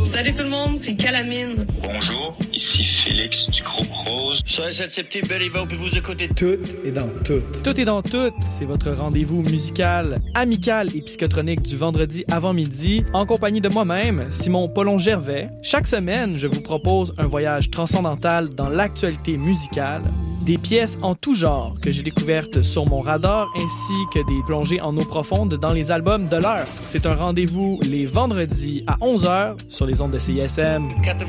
Salut tout le monde, c'est Calamine. Bonjour, ici Félix du groupe Rose. Soyez cette petite belle Eva, puis vous écoutez Tout est dans tout. Tout est dans tout, c'est votre rendez-vous musical, amical et psychotronique du vendredi avant midi, en compagnie de moi-même, Simon Paulon-Gervais. Chaque semaine, je vous propose un voyage transcendantal dans l'actualité musicale, des pièces en tout genre que j'ai découvertes sur mon radar, ainsi que des plongées en eau profonde dans les albums de l'heure. C'est un rendez-vous les vendredis à 11h sur les ondes de CISM.